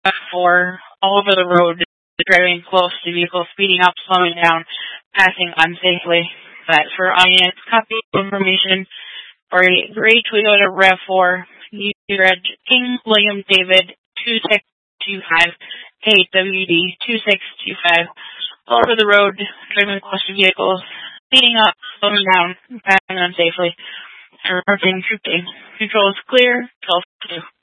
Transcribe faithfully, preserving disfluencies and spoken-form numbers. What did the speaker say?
four, all over the road, driving close to vehicles, speeding up, slowing down, passing unsafely. But for audience copy information for a gray Toyota RAV four, you read King William David two six two five K W D two six two five, all over the road, driving close to vehicles, speeding up, slowing down, passing unsafely, and reporting troop team. Control is clear, twelve two.